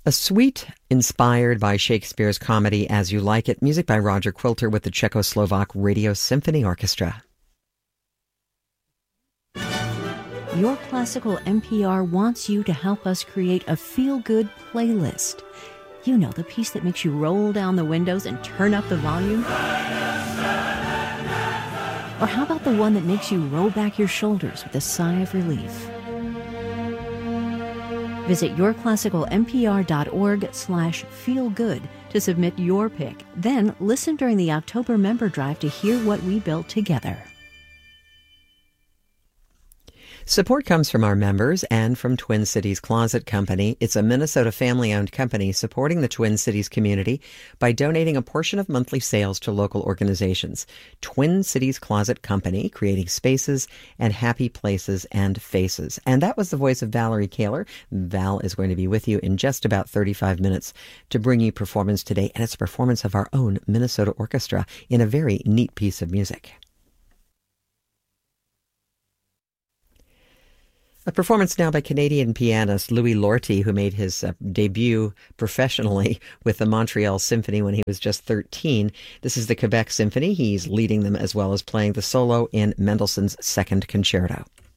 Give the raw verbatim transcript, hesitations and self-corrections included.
A suite inspired by Shakespeare's comedy As You Like It, music by Roger Quilter with the Czechoslovak Radio Symphony Orchestra. Your Classical N P R wants you to help us create a feel-good playlist. You know, the piece that makes you roll down the windows and turn up the volume? Or how about the one that makes you roll back your shoulders with a sigh of relief? Visit yourclassicalnpr.org slash feelgood to submit your pick. Then listen during the October member drive to hear what we built together. Support comes from our members and from Twin Cities Closet Company. It's a Minnesota family-owned company supporting the Twin Cities community by donating a portion of monthly sales to local organizations. Twin Cities Closet Company, creating spaces and happy places and faces. And that was the voice of Valerie Kaler. Val is going to be with you in just about thirty-five minutes to bring you performance today, and it's a performance of our own Minnesota Orchestra in a very neat piece of music. A performance now by Canadian pianist Louis Lortie, who made his uh, debut professionally with the Montreal Symphony when he was just thirteen. This is the Quebec Symphony. He's leading them as well as playing the solo in Mendelssohn's Second Concerto.